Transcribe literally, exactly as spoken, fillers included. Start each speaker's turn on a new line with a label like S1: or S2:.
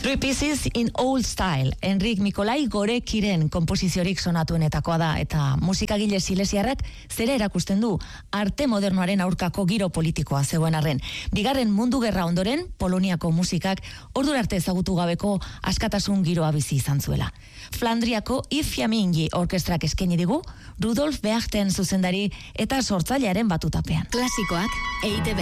S1: Three Pieces in Old Style, Enrik Mikolai Gorekiren komposiziorik sonatuenetakoa da, eta musikagile silesiarrak zera erakusten du, arte modernoaren aurkako giro politikoa zegoen arren. Bigarren mundu gerra ondoren, Poloniako musikak ordura arte ezagutu gabeko askatasun giroa bizi izan zuela. Flandriako Ifjamingi orkestrak eskaini digu, Rudolf Beachten zuzendari eta sortzailearen batutapean.
S2: Klasikoak E I T B